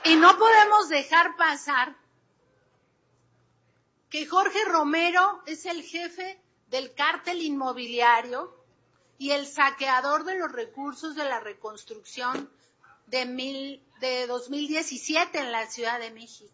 Y no podemos dejar pasar que Jorge Romero es el jefe del cártel inmobiliario y el saqueador de los recursos de la reconstrucción de 2017 en la Ciudad de México.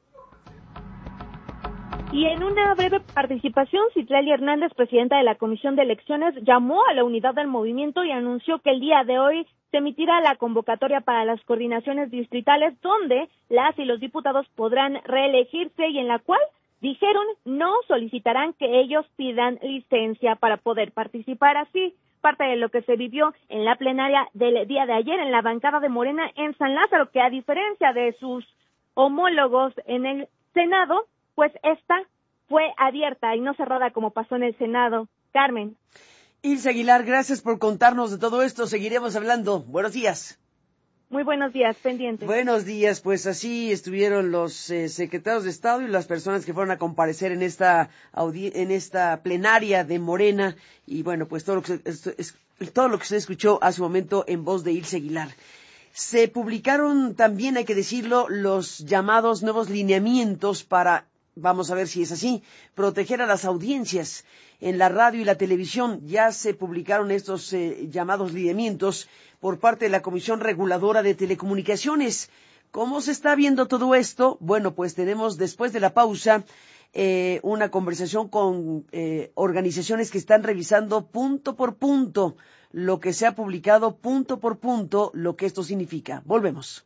Y en una breve participación, Citlali Hernández, presidenta de la Comisión de Elecciones, llamó a la unidad del movimiento y anunció que el día de hoy se emitirá la convocatoria para las coordinaciones distritales, donde las y los diputados podrán reelegirse y en la cual, dijeron, no solicitarán que ellos pidan licencia para poder participar. Así, parte de lo que se vivió en la plenaria del día de ayer en la bancada de Morena en San Lázaro, que a diferencia de sus homólogos en el Senado, pues esta fue abierta y no cerrada como pasó en el Senado. Carmen. Ilse Aguilar, gracias por contarnos de todo esto. Seguiremos hablando. Buenos días. Muy buenos días, pendientes. Buenos días, pues así estuvieron los secretarios de Estado y las personas que fueron a comparecer en esta plenaria de Morena. Y bueno, pues todo lo que se escuchó hace un momento en voz de Ilse Aguilar. Se publicaron también, hay que decirlo, los llamados nuevos lineamientos para, vamos a ver si es así, proteger a las audiencias en la radio y la televisión. Ya se publicaron estos llamados lineamientos por parte de la Comisión Reguladora de Telecomunicaciones. ¿Cómo se está viendo todo esto? Bueno, pues tenemos después de la pausa una conversación con organizaciones que están revisando punto por punto lo que se ha publicado, punto por punto, lo que esto significa. Volvemos.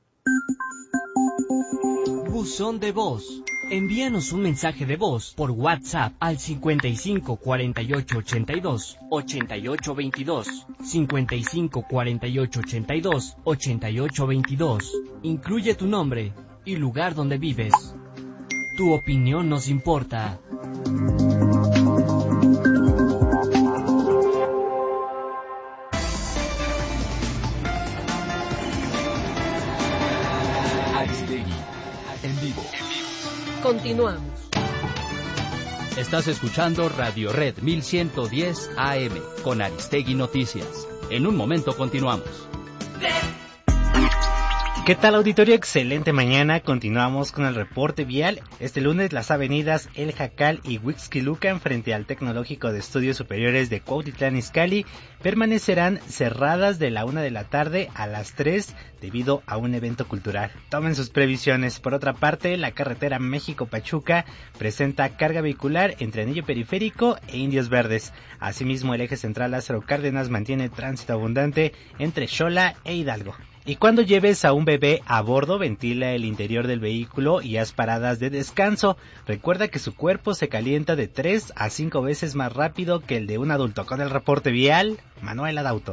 Buzón de voz. Envíanos un mensaje de voz por WhatsApp al 55 48 82 88 22, 55 48 82 88 22. Incluye tu nombre y lugar donde vives. Tu opinión nos importa. Aristegui, en vivo. Continuamos. Estás escuchando Radio Red 1110 AM con Aristegui Noticias. En un momento continuamos. ¿Qué tal, auditorio? Excelente mañana. Continuamos con el reporte vial. Este lunes las avenidas El Jacal y Huixquilucan frente al Tecnológico de Estudios Superiores de Cuautitlán Izcalli permanecerán cerradas de la 1 de la tarde a las 3 debido a un evento cultural. Tomen sus previsiones. Por otra parte, la carretera México-Pachuca presenta carga vehicular entre Anillo Periférico e Indios Verdes. Asimismo, el eje central Lázaro Cárdenas mantiene tránsito abundante entre Xola e Hidalgo. Y cuando lleves a un bebé a bordo, ventila el interior del vehículo y haz paradas de descanso. Recuerda que su cuerpo se calienta de 3 a 5 veces más rápido que el de un adulto. Con el reporte vial, Manuel Adauto.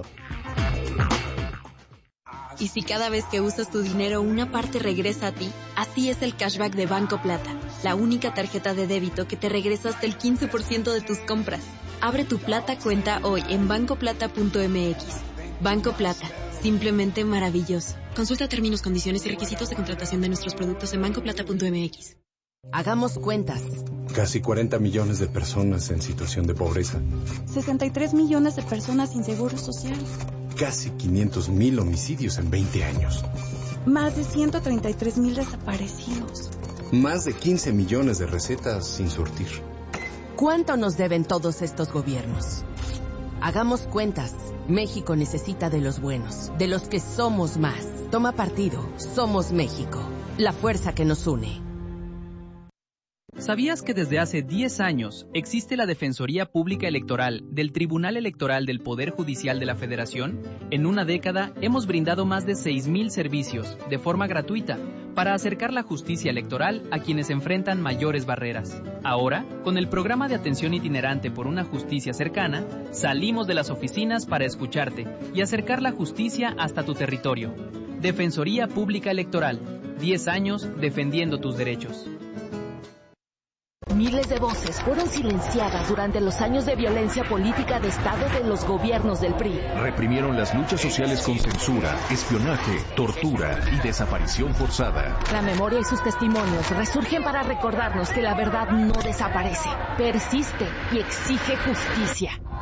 Y si cada vez que usas tu dinero una parte regresa a ti, así es el cashback de Banco Plata, la única tarjeta de débito que te regresa hasta el 15% de tus compras. Abre tu Plata cuenta hoy en bancoplata.mx. Banco Plata. Simplemente maravilloso. Consulta términos, condiciones y requisitos de contratación de nuestros productos en bancoplata.mx. Hagamos cuentas. Casi 40 millones de personas en situación de pobreza. 63 millones de personas sin seguro social. Casi 500,000 homicidios en 20 años. Más de 133,000 desaparecidos. Más de 15 millones de recetas sin surtir. ¿Cuánto nos deben todos estos gobiernos? Hagamos cuentas. México necesita de los buenos, de los que somos más. Toma partido. Somos México. La fuerza que nos une. ¿Sabías que desde hace 10 años existe la Defensoría Pública Electoral del Tribunal Electoral del Poder Judicial de la Federación? En una década hemos brindado más de 6,000 servicios de forma gratuita para acercar la justicia electoral a quienes enfrentan mayores barreras. Ahora, con el programa de atención itinerante por una justicia cercana, salimos de las oficinas para escucharte y acercar la justicia hasta tu territorio. Defensoría Pública Electoral, 10 años defendiendo tus derechos. Miles de voces fueron silenciadas durante los años de violencia política de Estado de los gobiernos del PRI. Reprimieron las luchas sociales con censura, espionaje, tortura y desaparición forzada. La memoria y sus testimonios resurgen para recordarnos que la verdad no desaparece, persiste y exige justicia.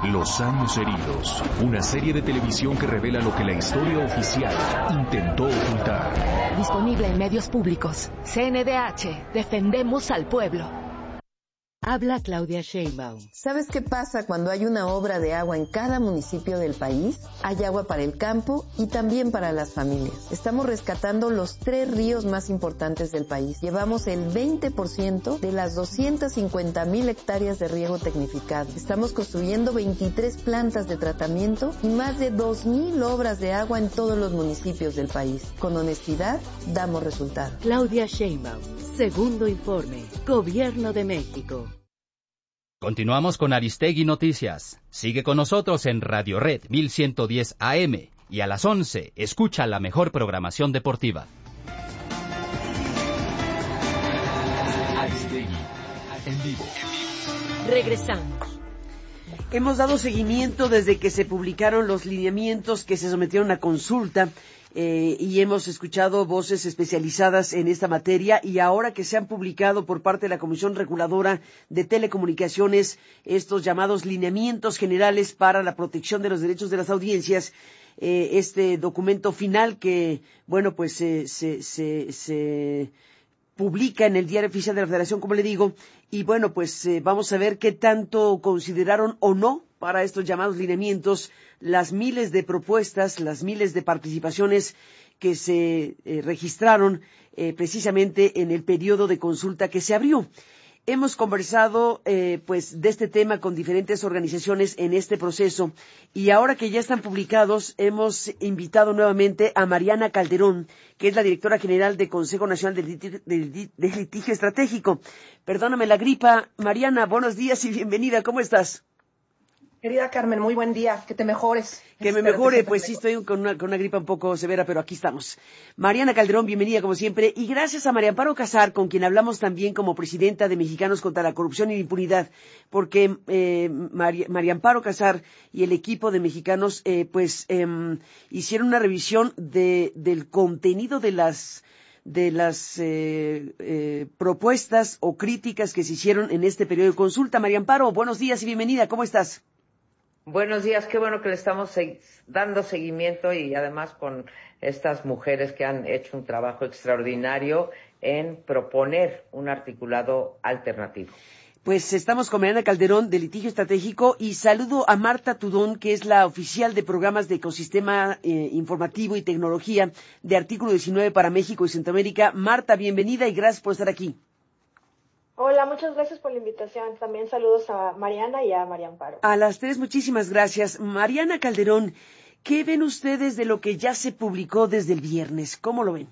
Los años heridos, una serie de televisión que revela lo que la historia oficial intentó ocultar. Disponible en medios públicos. CNDH, defendemos al pueblo. Habla Claudia Sheinbaum. ¿Sabes qué pasa cuando hay una obra de agua en cada municipio del país? Hay agua para el campo y también para las familias. Estamos rescatando los 3 ríos más importantes del país. Llevamos el 20% de las 250,000 hectáreas de riego tecnificado. Estamos construyendo 23 plantas de tratamiento y más de 2,000 obras de agua en todos los municipios del país. Con honestidad, damos resultados. Claudia Sheinbaum. Segundo informe. Gobierno de México. Continuamos con Aristegui Noticias. Sigue con nosotros en Radio Red 1110 AM y a las 11 escucha la mejor programación deportiva. Aristegui, en vivo. Regresamos. Hemos dado seguimiento desde que se publicaron los lineamientos que se sometieron a consulta y hemos escuchado voces especializadas en esta materia, y ahora que se han publicado por parte de la Comisión Reguladora de Telecomunicaciones estos llamados lineamientos generales para la protección de los derechos de las audiencias, este documento final que, bueno, pues se publica en el Diario Oficial de la Federación, como le digo, y bueno, pues vamos a ver qué tanto consideraron o no para estos llamados lineamientos las miles de propuestas, las miles de participaciones que se registraron precisamente en el periodo de consulta que se abrió. Hemos conversado pues de este tema con diferentes organizaciones en este proceso, y ahora que ya están publicados hemos invitado nuevamente a Mariana Calderón, que es la directora general de Consejo Nacional de Litigio Estratégico. Perdóname la gripa. Mariana, buenos días y bienvenida. ¿Cómo estás? Querida Carmen, muy buen día, que te mejores. Que me mejore, pues sí, estoy con una gripa un poco severa, pero aquí estamos. Mariana Calderón, bienvenida como siempre, y gracias a María Amparo Casar, con quien hablamos también como presidenta de Mexicanos contra la Corrupción y la Impunidad, porque María Amparo Casar y el equipo de Mexicanos, hicieron una revisión del contenido de las propuestas o críticas que se hicieron en este periodo de consulta. María Amparo, buenos días y bienvenida, ¿cómo estás? Buenos días, qué bueno que le estamos dando seguimiento, y además con estas mujeres que han hecho un trabajo extraordinario en proponer un articulado alternativo. Pues estamos con Mariana Calderón de Litigio Estratégico, y saludo a Marta Tudón, que es la oficial de programas de ecosistema informativo y tecnología de Artículo 19 para México y Centroamérica. Marta, bienvenida y gracias por estar aquí. Hola, muchas gracias por la invitación. También saludos a Mariana y a María Amparo. A las tres, muchísimas gracias. Mariana Calderón, ¿qué ven ustedes de lo que ya se publicó desde el viernes? ¿Cómo lo ven?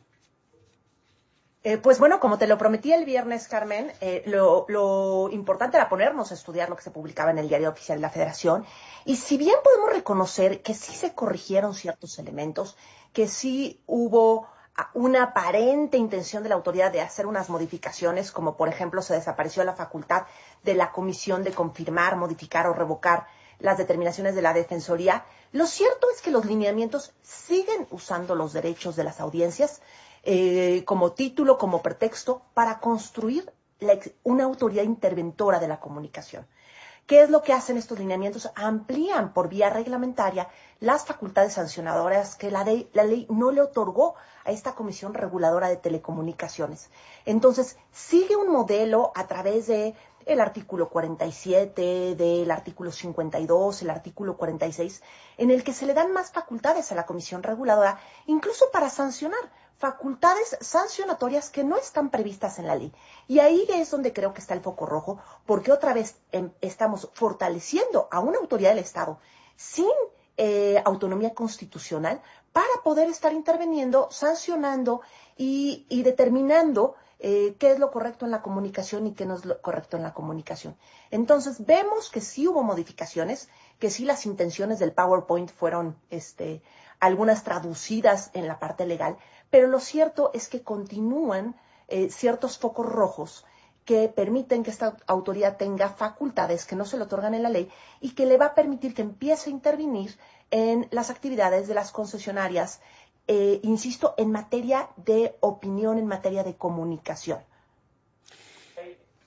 Pues bueno, como te lo prometí el viernes, Carmen, lo importante era ponernos a estudiar lo que se publicaba en el Diario Oficial de la Federación. Y si bien podemos reconocer que sí se corrigieron ciertos elementos, que sí hubo una aparente intención de la autoridad de hacer unas modificaciones, como por ejemplo se desapareció la facultad de la comisión de confirmar, modificar o revocar las determinaciones de la Defensoría, lo cierto es que los lineamientos siguen usando los derechos de las audiencias como título, como pretexto para construir una autoridad interventora de la comunicación. ¿Qué es lo que hacen estos lineamientos? Amplían por vía reglamentaria las facultades sancionadoras que la ley no le otorgó a esta Comisión Reguladora de Telecomunicaciones. Entonces, sigue un modelo a través de el artículo 47, del artículo 52, el artículo 46, en el que se le dan más facultades a la Comisión Reguladora, incluso para sancionar, facultades sancionatorias que no están previstas en la ley. Y ahí es donde creo que está el foco rojo, porque otra vez estamos fortaleciendo a una autoridad del Estado sin autonomía constitucional para poder estar interviniendo, sancionando y determinando qué es lo correcto en la comunicación y qué no es lo correcto en la comunicación. Entonces, vemos que sí hubo modificaciones, que sí las intenciones del PowerPoint fueron algunas traducidas en la parte legal, pero lo cierto es que continúan ciertos focos rojos que permiten que esta autoridad tenga facultades que no se le otorgan en la ley y que le va a permitir que empiece a intervenir en las actividades de las concesionarias, insisto, en materia de opinión, en materia de comunicación.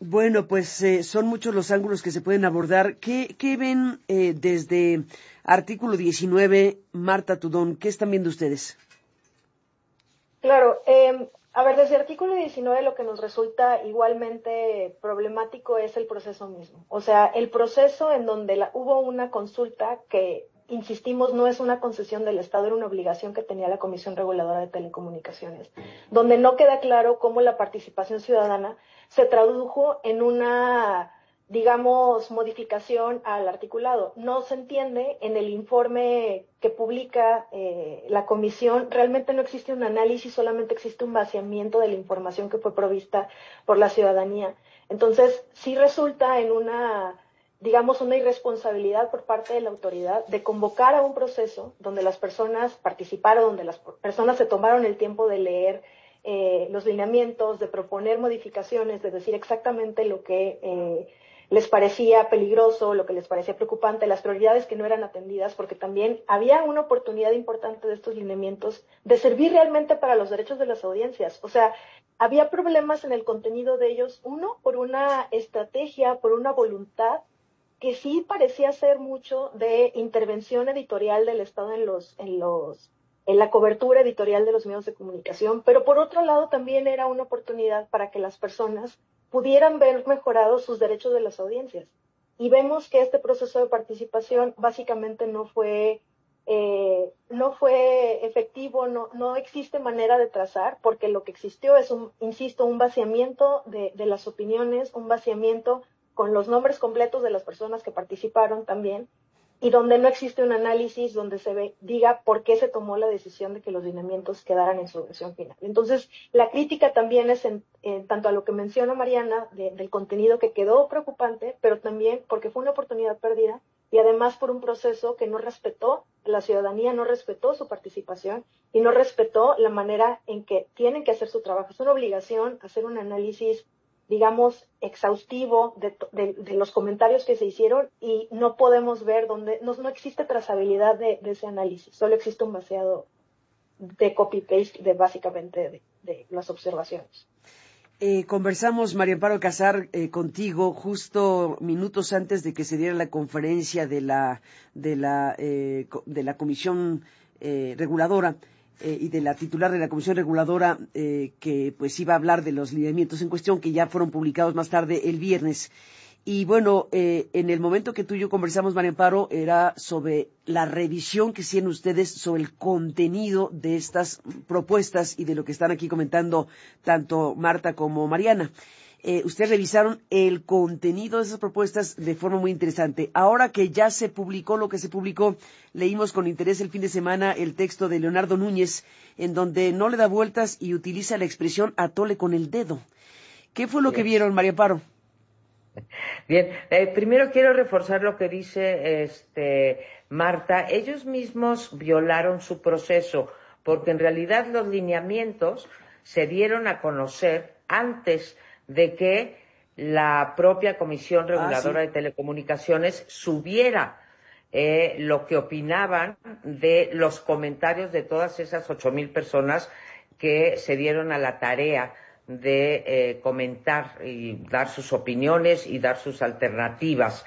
Bueno, pues son muchos los ángulos que se pueden abordar. ¿Qué ven desde artículo 19, Marta Tudón? ¿Qué están viendo ustedes? Claro, a ver, desde artículo 19 lo que nos resulta igualmente problemático es el proceso mismo. O sea, el proceso en donde hubo una consulta que, insistimos, no es una concesión del Estado, era una obligación que tenía la Comisión Reguladora de Telecomunicaciones, donde no queda claro cómo la participación ciudadana se tradujo en una, digamos, modificación al articulado. No se entiende en el informe que publica la comisión, realmente no existe un análisis, solamente existe un vaciamiento de la información que fue provista por la ciudadanía. Entonces, sí resulta en una, digamos, una irresponsabilidad por parte de la autoridad de convocar a un proceso donde las personas participaron, donde las personas se tomaron el tiempo de leer los lineamientos, de proponer modificaciones, de decir exactamente lo que les parecía peligroso, lo que les parecía preocupante, las prioridades que no eran atendidas, porque también había una oportunidad importante de estos lineamientos de servir realmente para los derechos de las audiencias. O sea, había problemas en el contenido de ellos, uno, por una estrategia, por una voluntad que sí parecía ser mucho de intervención editorial del Estado en la cobertura editorial de los medios de comunicación, pero por otro lado también era una oportunidad para que las personas pudieran ver mejorados sus derechos de las audiencias. Y vemos que este proceso de participación básicamente no fue efectivo, no existe manera de trazar, porque lo que existió es un vaciamiento de las opiniones, un vaciamiento con los nombres completos de las personas que participaron también, y donde no existe un análisis donde diga por qué se tomó la decisión de que los lineamientos quedaran en su versión final. Entonces, la crítica también es tanto a lo que menciona Mariana, del contenido que quedó preocupante, pero también porque fue una oportunidad perdida y además por un proceso que no respetó, la ciudadanía no respetó su participación y no respetó la manera en que tienen que hacer su trabajo. Es una obligación hacer un análisis, digamos, exhaustivo de los comentarios que se hicieron, y no podemos ver no existe trazabilidad de ese análisis, solo existe un vaciado de copy-paste básicamente de las observaciones. Conversamos, María Amparo Alcázar, contigo justo minutos antes de que se diera la conferencia de la Comisión Reguladora y de la titular de la Comisión Reguladora, que pues iba a hablar de los lineamientos en cuestión, que ya fueron publicados más tarde el viernes. Y bueno, en el momento que tú y yo conversamos, María Amparo, era sobre la revisión que hicieron ustedes sobre el contenido de estas propuestas y de lo que están aquí comentando tanto Marta como Mariana. Ustedes revisaron el contenido de esas propuestas de forma muy interesante. Ahora que ya se publicó lo que se publicó, leímos con interés el fin de semana el texto de Leonardo Núñez, en donde no le da vueltas y utiliza la expresión atole con el dedo. ¿Qué fue lo que vieron, María Amparo? Bien, primero quiero reforzar lo que dice Marta. Ellos mismos violaron su proceso, porque en realidad los lineamientos se dieron a conocer antes de que la propia Comisión Reguladora de Telecomunicaciones subiera lo que opinaban de los comentarios de todas esas 8,000 personas que se dieron a la tarea de comentar y dar sus opiniones y dar sus alternativas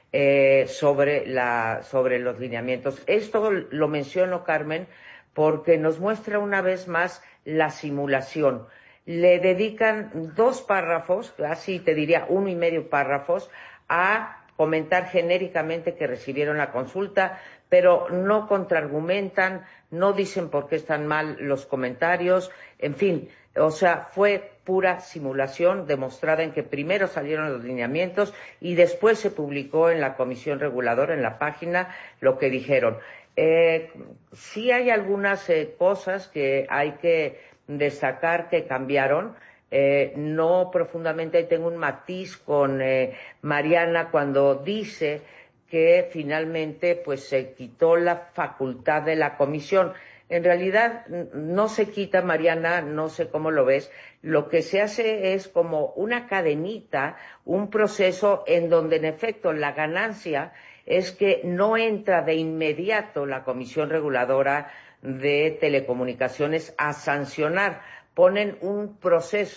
sobre los lineamientos. Esto lo menciono, Carmen, porque nos muestra una vez más la simulación. Le dedican 2 párrafos, casi te diría 1,5 párrafos, a comentar genéricamente que recibieron la consulta, pero no contraargumentan, no dicen por qué están mal los comentarios, en fin, o sea, fue pura simulación demostrada en que primero salieron los lineamientos y después se publicó en la Comisión Reguladora, en la página, lo que dijeron. Sí hay algunas cosas que hay que destacar que cambiaron, no profundamente. Ahí tengo un matiz con Mariana cuando dice que finalmente pues se quitó la facultad de la comisión. En realidad no se quita, Mariana, no sé cómo lo ves. Lo que se hace es como una cadenita, un proceso en donde en efecto la ganancia es que no entra de inmediato la Comisión Reguladora de Telecomunicaciones a sancionar. Ponen un proceso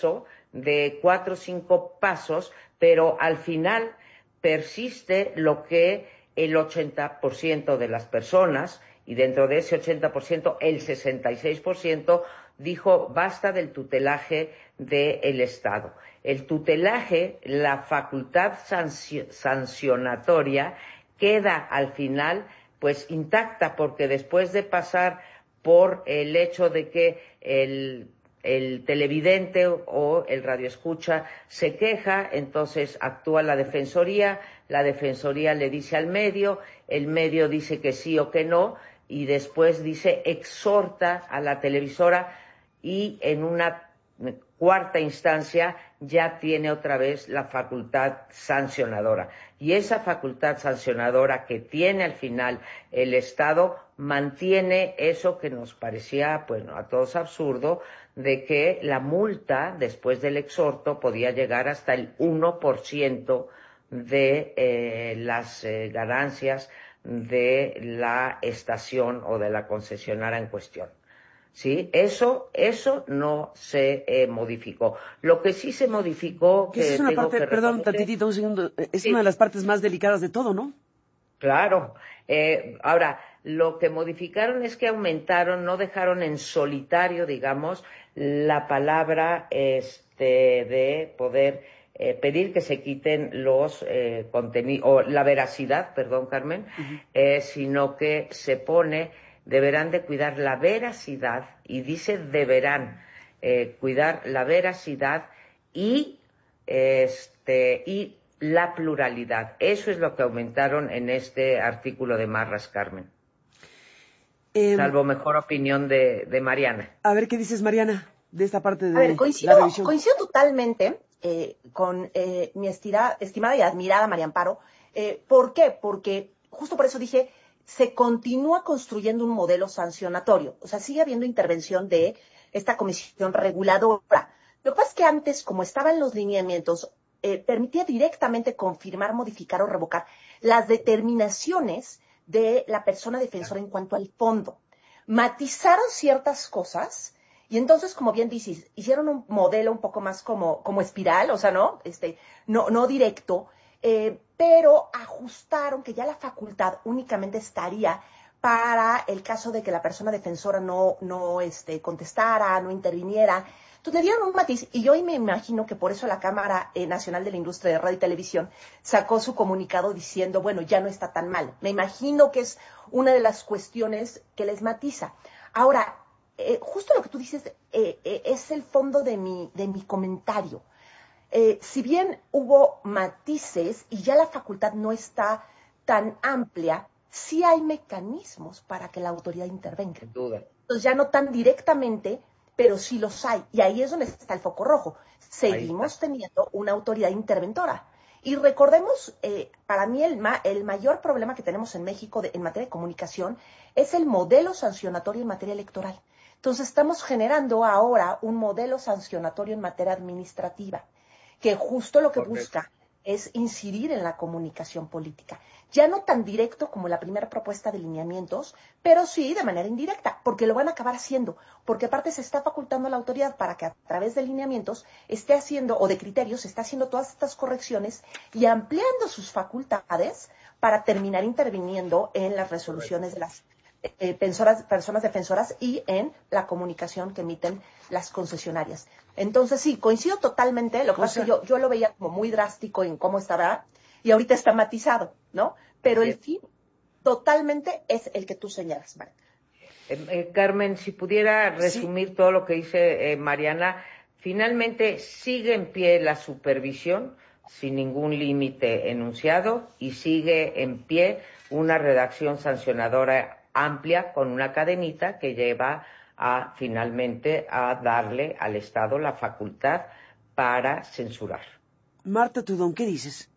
de 4 o 5 pasos, pero al final persiste lo que el 80% de las personas, y dentro de ese 80%, el 66% dijo basta del tutelaje del Estado. El tutelaje, la facultad sancionatoria, queda al final pues intacta, porque después de pasar por el hecho de que el televidente o el radioescucha se queja, entonces actúa la defensoría le dice al medio, el medio dice que sí o que no, y después exhorta a la televisora, y en una cuarta instancia ya tiene otra vez la facultad sancionadora. Y esa facultad sancionadora que tiene al final el Estado mantiene eso que nos parecía, bueno, a todos absurdo, de que la multa después del exhorto podía llegar hasta el 1% de las ganancias de la estación o de la concesionaria en cuestión. ¿Sí? Eso no se modificó. Lo que sí se modificó... Que es una parte, perdón, tantitito, un segundo, es una de las partes más delicadas de todo, ¿no? Claro. Ahora, lo que modificaron es que aumentaron, no dejaron en solitario, digamos, la palabra de poder pedir que se quiten los contenidos, o la veracidad, perdón, Carmen, sino que se pone, deberán de cuidar la veracidad, y dice deberán cuidar la veracidad y la pluralidad. Eso es lo que aumentaron en este artículo de Marras, Carmen. Salvo mejor opinión de Mariana. A ver, ¿qué dices, Mariana, de esta parte de la revisión? Coincido totalmente con mi estimada y admirada María Amparo. ¿Por qué? Porque justo por eso dije, se continúa construyendo un modelo sancionatorio. O sea, sigue habiendo intervención de esta comisión reguladora. Lo que pasa es que antes, como estaban los lineamientos, permitía directamente confirmar, modificar o revocar las determinaciones de la persona defensora en cuanto al fondo. Matizaron ciertas cosas y entonces, como bien dices, hicieron un modelo un poco más como espiral, o sea, no directo, pero ajustaron que ya la facultad únicamente estaría para el caso de que la persona defensora no contestara, no interviniera. Entonces le dieron un matiz, y yo me imagino que por eso la Cámara Nacional de la Industria de Radio y Televisión sacó su comunicado diciendo, bueno, ya no está tan mal. Me imagino que es una de las cuestiones que les matiza. Ahora, justo lo que tú dices es el fondo de mi comentario. Si bien hubo matices y ya la facultad no está tan amplia, sí hay mecanismos para que la autoridad intervenga. Sin duda. Entonces ya no tan directamente, pero sí los hay. Y ahí es donde está el foco rojo. Seguimos teniendo una autoridad interventora. Y recordemos, para mí el mayor problema que tenemos en México en materia de comunicación es el modelo sancionatorio en materia electoral. Entonces estamos generando ahora un modelo sancionatorio en materia administrativa, que justo lo que busca es incidir en la comunicación política. Ya no tan directo como la primera propuesta de lineamientos, pero sí de manera indirecta, porque lo van a acabar haciendo, porque aparte se está facultando a la autoridad para que a través de lineamientos esté haciendo, o de criterios, esté haciendo todas estas correcciones y ampliando sus facultades para terminar interviniendo en las resoluciones de las personas defensoras y en la comunicación que emiten las concesionarias. Entonces sí, coincido totalmente, lo que pasa es que yo lo veía como muy drástico en cómo estaba y ahorita está matizado, ¿no? Pero el fin totalmente es el que tú señalas, Mariana. Carmen, si pudiera resumir todo lo que dice Mariana, finalmente sigue en pie la supervisión sin ningún límite enunciado y sigue en pie una redacción sancionadora amplia con una cadenita que lleva finalmente a darle al Estado la facultad para censurar. Marta Tudón, ¿qué dices?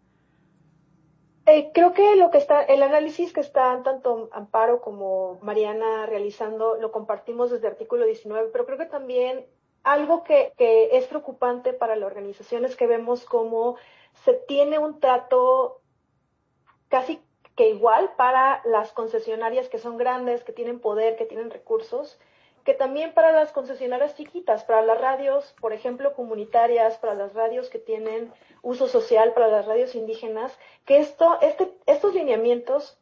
Creo que el análisis que están tanto Amparo como Mariana realizando lo compartimos desde artículo 19, pero creo que también algo que es preocupante para la organización es que vemos cómo se tiene un trato casi que igual para las concesionarias que son grandes, que tienen poder, que tienen recursos, que también para las concesionarias chiquitas, para las radios, por ejemplo, comunitarias, para las radios que tienen uso social, para las radios indígenas, que estos lineamientos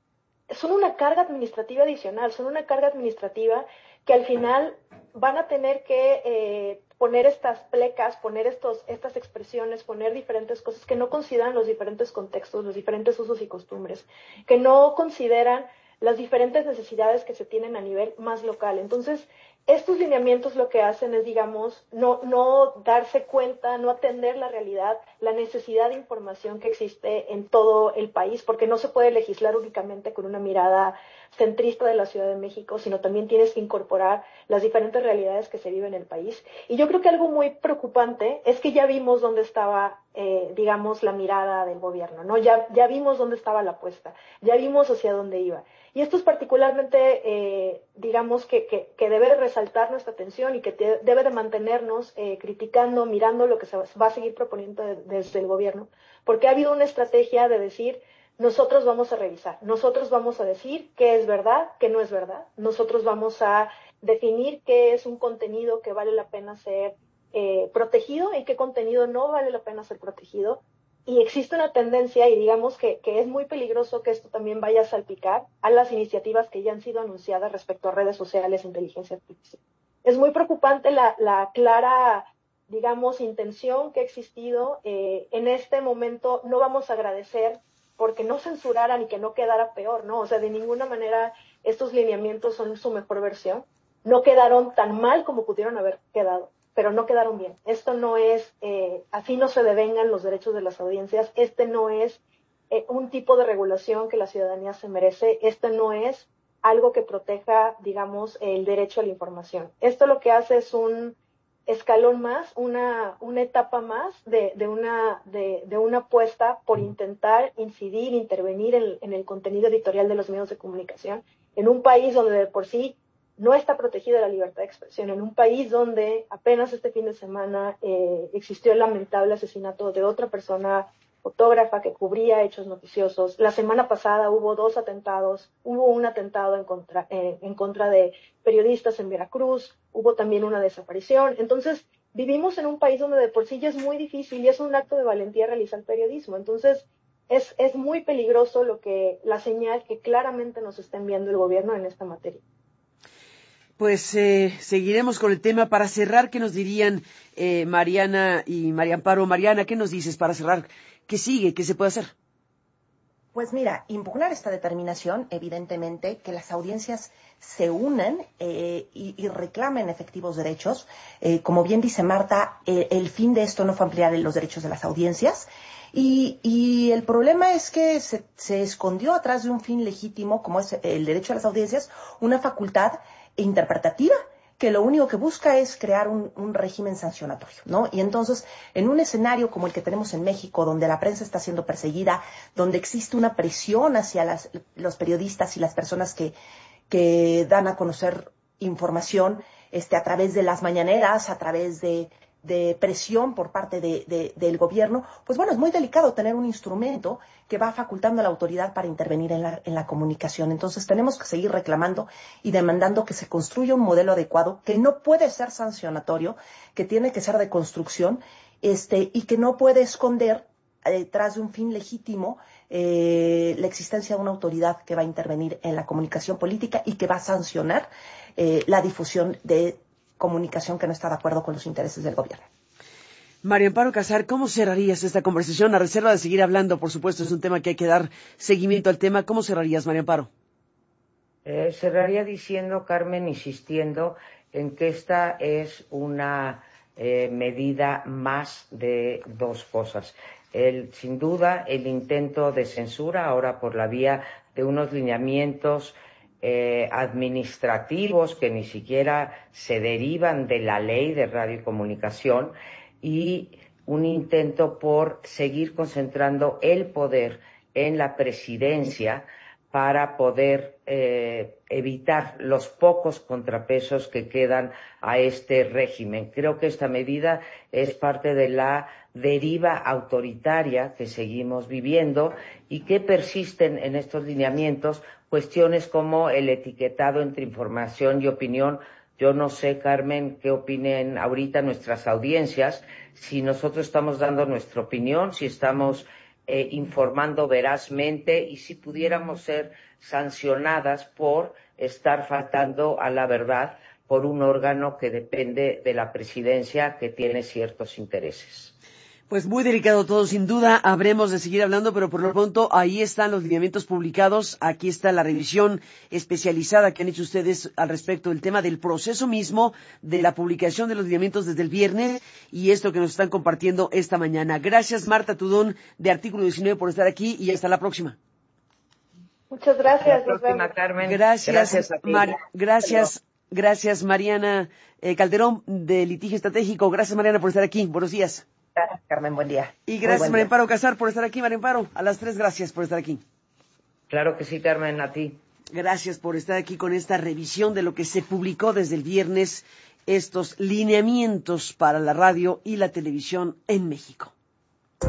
son una carga administrativa adicional, son una carga administrativa que al final van a tener que poner estas plecas, poner estas expresiones, poner diferentes cosas que no consideran los diferentes contextos, los diferentes usos y costumbres, que no consideran las diferentes necesidades que se tienen a nivel más local. Entonces, estos lineamientos lo que hacen es, digamos, no darse cuenta, no atender la realidad, la necesidad de información que existe en todo el país, porque no se puede legislar únicamente con una mirada centrista de la Ciudad de México, sino también tienes que incorporar las diferentes realidades que se viven en el país. Y yo creo que algo muy preocupante es que ya vimos dónde estaba, digamos, la mirada del gobierno, ¿no? Ya vimos dónde estaba la apuesta, ya vimos hacia dónde iba. Y esto es particularmente, digamos, que debe de resaltar nuestra atención y que debe de mantenernos criticando, mirando lo que se va a seguir proponiendo desde el gobierno, porque ha habido una estrategia de decir, nosotros vamos a revisar, nosotros vamos a decir qué es verdad, qué no es verdad, nosotros vamos a definir qué es un contenido que vale la pena ser protegido y qué contenido no vale la pena ser protegido. Y existe una tendencia, y digamos que es muy peligroso que esto también vaya a salpicar a las iniciativas que ya han sido anunciadas respecto a redes sociales e inteligencia artificial. Es muy preocupante la clara, digamos, intención que ha existido. En este momento no vamos a agradecer porque no censuraran y que no quedara peor, ¿no? O sea, de ninguna manera estos lineamientos son su mejor versión. No quedaron tan mal como pudieron haber quedado, pero no quedaron bien. Esto no es, así no se devengan los derechos de las audiencias, este no es un tipo de regulación que la ciudadanía se merece, este no es algo que proteja, digamos, el derecho a la información. Esto lo que hace es un escalón más, una etapa más de una apuesta por intentar incidir, intervenir en el contenido editorial de los medios de comunicación, en un país donde de por sí no está protegida la libertad de expresión, en un país donde apenas este fin de semana existió el lamentable asesinato de otra persona fotógrafa que cubría hechos noticiosos. La semana pasada hubo 2 atentados, hubo un atentado en contra de periodistas en Veracruz, hubo también una desaparición. Entonces, vivimos en un país donde de por sí ya es muy difícil y es un acto de valentía realizar periodismo. Entonces, es muy peligroso la señal que claramente nos está enviando el gobierno en esta materia. Pues seguiremos con el tema. Para cerrar, ¿qué nos dirían Mariana y María Amparo? Mariana, ¿qué nos dices para cerrar? ¿Qué sigue? ¿Qué se puede hacer? Pues mira, impugnar esta determinación, evidentemente, que las audiencias se unan y reclamen efectivos derechos. Como bien dice Marta, el fin de esto no fue ampliar los derechos de las audiencias. Y el problema es que se escondió atrás de un fin legítimo, como es el derecho a las audiencias, una facultad interpretativa que lo único que busca es crear un régimen sancionatorio, ¿no? Y entonces, en un escenario como el que tenemos en México, donde la prensa está siendo perseguida, donde existe una presión hacia los periodistas y las personas que dan a conocer información a través de las mañaneras, a través de presión por parte del gobierno, pues bueno, es muy delicado tener un instrumento que va facultando a la autoridad para intervenir en la comunicación. Entonces tenemos que seguir reclamando y demandando que se construya un modelo adecuado que no puede ser sancionatorio, que tiene que ser de construcción, y que no puede esconder detrás de un fin legítimo la existencia de una autoridad que va a intervenir en la comunicación política y que va a sancionar la difusión de comunicación que no está de acuerdo con los intereses del gobierno. María Amparo Casar, ¿cómo cerrarías esta conversación? A reserva de seguir hablando, por supuesto, es un tema que hay que dar seguimiento al tema. ¿Cómo cerrarías, María Amparo? Cerraría diciendo, Carmen, insistiendo en que esta es una medida más de 2 cosas. Sin duda, el intento de censura, ahora por la vía de unos lineamientos administrativos que ni siquiera se derivan de la ley de radio y comunicación, y un intento por seguir concentrando el poder en la presidencia para poder evitar los pocos contrapesos que quedan a este régimen. Creo que esta medida es parte de la deriva autoritaria que seguimos viviendo y que persisten en estos lineamientos cuestiones como el etiquetado entre información y opinión Yo no sé, Carmen, qué opinen ahorita nuestras audiencias, si nosotros estamos dando nuestra opinión, si estamos informando verazmente y si pudiéramos ser sancionadas por estar faltando a la verdad por un órgano que depende de la presidencia, que tiene ciertos intereses. Pues muy delicado todo, sin duda. Habremos de seguir hablando, pero por lo pronto ahí están los lineamientos publicados. Aquí está la revisión especializada que han hecho ustedes al respecto del tema del proceso mismo, de la publicación de los lineamientos desde el viernes y esto que nos están compartiendo esta mañana. Gracias, Marta Tudón, de Artículo 19, por estar aquí y hasta la próxima. Muchas gracias. Hasta la próxima, Carmen. Gracias a ti. Gracias, Mariana Calderón, de Litigio Estratégico. Gracias, Mariana, por estar aquí. Buenos días. Gracias, Carmen, buen día. Y gracias, María Amparo Casar, por estar aquí. María Amparo, a las 3, gracias por estar aquí. Claro que sí, Carmen, a ti. Gracias por estar aquí con esta revisión de lo que se publicó desde el viernes, estos lineamientos para la radio y la televisión en México.